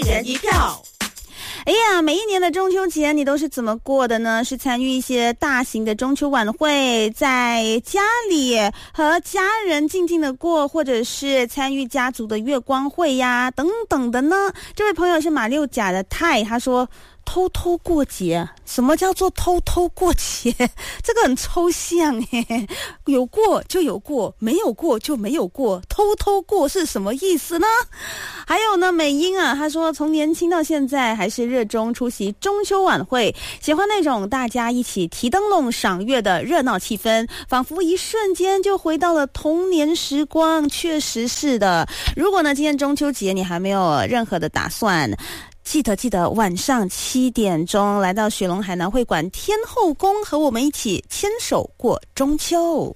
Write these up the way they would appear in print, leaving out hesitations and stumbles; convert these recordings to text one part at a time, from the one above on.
人一票。哎呀，每一年的中秋节你都是怎么过的呢？是参与一些大型的中秋晚会，在家里和家人静静的过，或者是参与家族的月光会呀等等的呢？这位朋友是马六甲的泰，他说偷偷过节，什么叫做偷偷过节？这个很抽象耶，有过就有过，没有过就没有过，偷偷过是什么意思呢？还有呢，美英啊，他说从年轻到现在还是热衷出席中秋晚会，喜欢那种大家一起提灯笼赏月的热闹气氛，仿佛一瞬间就回到了童年时光。确实是的，如果呢今天中秋节你还没有任何的打算，记得晚上7点钟来到雪隆海南会馆天后宫，和我们一起牵手过中秋。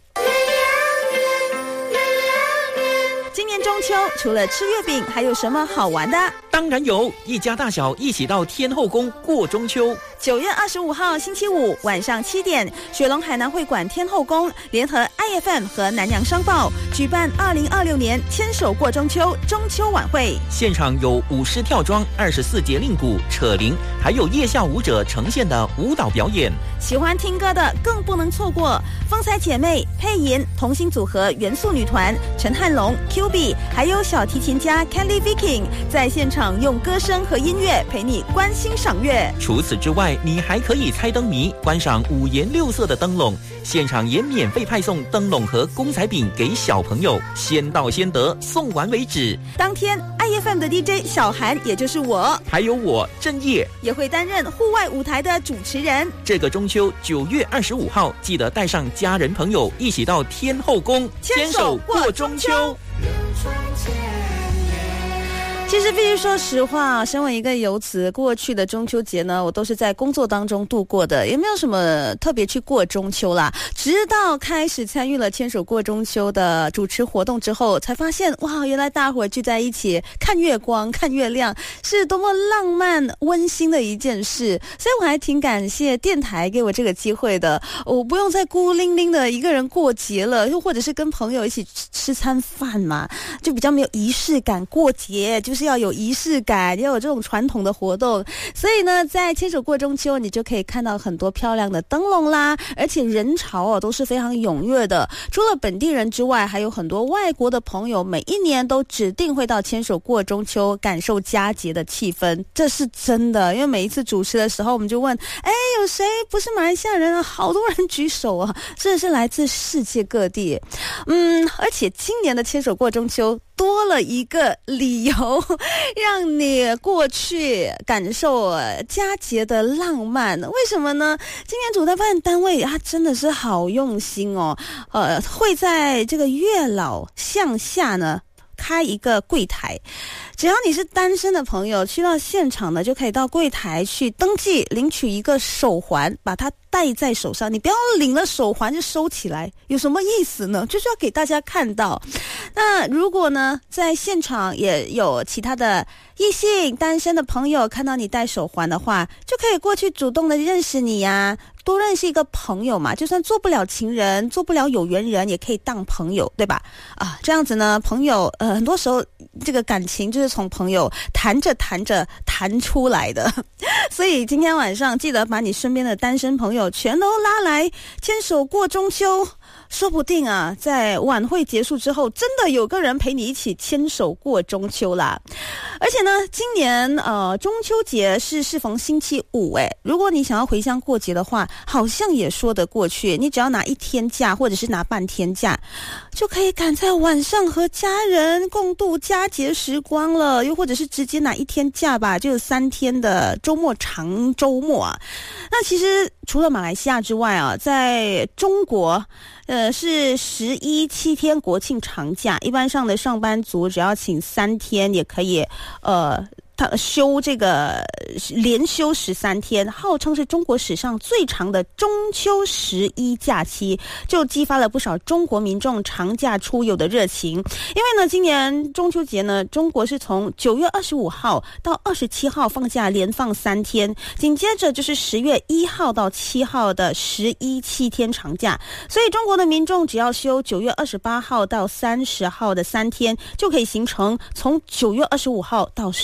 今年中秋除了吃月饼还有什么好玩的？ 当然有，一家大小一起到天后宫过中秋。 9月25号星期五晚上7点，雪隆海南会馆天后宫联合 IFM 和南洋商报举办2026年牵手过中秋中秋晚会， 现场有舞狮跳桩、24节令鼓、扯铃，还有夜校舞者呈现的舞蹈表演。 喜欢听歌的更不能错过，风采姐妹、佩妍、同心组合元素女团、陈汉龙、QB， 还有小提琴家 Kelly Viking 在现场用歌声和音乐陪你观星赏月。 除此之外，你还可以猜灯谜，观赏5颜6色的灯笼，现场也免费派送灯笼和公仔饼给小朋友，先到先得，送完为止。 当天 IFM 的 DJ 小韩，也就是我， 还有我郑业， 也会担任户外舞台的主持人。 这个中秋9月25号，记得带上家人朋友一起到天后宫牵手过中秋。其实必须说实话，身为一个游子，过去的中秋节呢，我都是在工作当中度过的，也没有什么特别去过中秋啦。直到开始参与了牵手过中秋的主持活动之后，才发现哇，原来大伙聚在一起看月光、看月亮，是多么浪漫温馨的一件事。所以我还挺感谢电台给我这个机会的，我不用再孤零零的一个人过节了，又或者是跟朋友一起吃餐饭嘛，就比较没有仪式感。过节就是要有仪式感，要有这种传统的活动，所以呢，在牵手过中秋，你就可以看到很多漂亮的灯笼啦，而且人潮都是非常踊跃的。除了本地人之外，还有很多外国的朋友，每一年都指定会到牵手过中秋，感受佳节的气氛。这是真的，因为每一次主持的时候，我们就问，有谁不是马来西亚人啊？好多人举手啊，真的是来自世界各地。而且今年的牵手过中秋多了一个理由，让你过去感受佳节的浪漫。为什么呢？今年主办单位真的是好用心哦，会在这个月老向下呢开一个柜台，只要你是单身的朋友，去到现场呢，就可以到柜台去登记，领取一个手环，把它戴在手上。你不要领了手环就收起来，有什么意思呢？就是要给大家看到。那如果呢，在现场也有其他的异性单身的朋友看到你戴手环的话，就可以过去主动的认识你呀，多认识一个朋友嘛，就算做不了情人，做不了有缘人，也可以当朋友，对吧？这样子呢，朋友很多时候这个感情就是从朋友谈着谈出来的。所以今天晚上记得把你身边的单身朋友全都拉来牵手过中秋，说不定在晚会结束之后，真的有个人陪你一起牵手过中秋啦。而且呢，今年中秋节是适逢星期五，如果你想要回乡过节的话，好像也说得过去。你只要拿1天假或者是拿半天假，就可以赶在晚上和家人共度佳节时光了。又或者是直接拿1天假吧，就有3天的周末长周末啊。那其实除了马来西亚之外在中国是11 7天国庆长假，一般上的上班族只要请3天也可以他休这个连休13天，号称是中国史上最长的中秋11假期，就激发了不少中国民众长假出游的热情。因为呢，今年中秋节呢，中国是从9月25号到27号放假，连放3天，紧接着就是10月1号到7号的11 7天长假，所以中国的民众只要休9月28号到30号的3天，就可以形成从9月25号到10月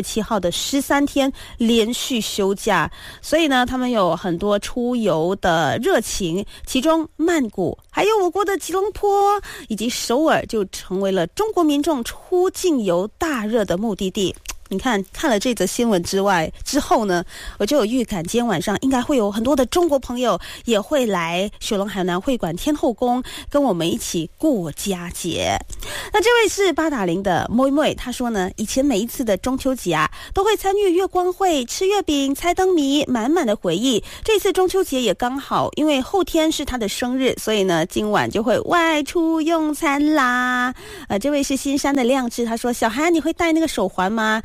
7号的13天连续休假，所以呢，他们有很多出游的热情，其中曼谷还有我国的吉隆坡以及首尔就成为了中国民众出境游大热的目的地。你看了这则新闻之后呢，我就有预感今天晚上应该会有很多的中国朋友也会来雪隆海南会馆天后宫跟我们一起过佳节。那这位是八达岭的妹妹，她说呢，以前每一次的中秋节啊，都会参与月光会，吃月饼、猜灯谜，满满的回忆。这次中秋节也刚好，因为后天是她的生日，所以呢，今晚就会外出用餐啦。这位是新山的亮智，他说：小韩，你会戴那个手环吗？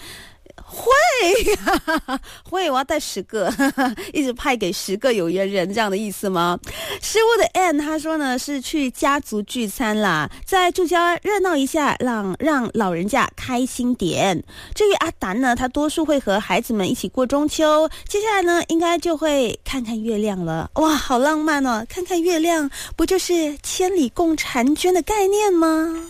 会，我要带10个，一直派给10个有缘人，这样的意思吗？失误的 Ann 他说呢，是去家族聚餐啦，在住家热闹一下，让老人家开心点。至于阿达呢，他多数会和孩子们一起过中秋，接下来呢，应该就会看看月亮了。哇，好浪漫哦！看看月亮，不就是千里共婵娟的概念吗？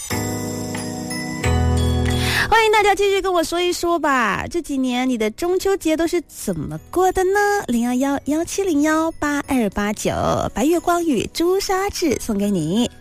欢迎大家继续跟我说一说吧，这几年你的中秋节都是怎么过的呢？011-1701-8289，白月光与朱砂痣送给你。